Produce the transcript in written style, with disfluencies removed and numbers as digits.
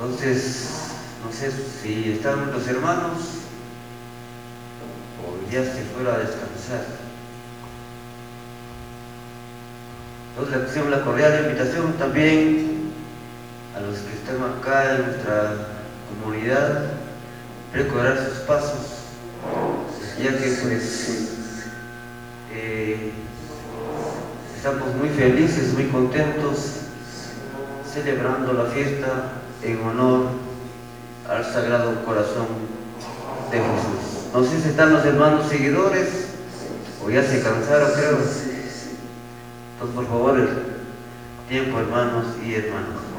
Entonces, no sé si están los hermanos o ya se fuera a descansar. Entonces le hacemos la cordial invitación también a los que están acá en nuestra comunidad, recobrar sus pasos, ya que pues estamos muy felices, muy contentos, celebrando la fiesta en honor al Sagrado Corazón de Jesús. No sé si están los hermanos seguidores o ya se cansaron, creo. Entonces, por favor, el tiempo, hermanos y hermanas.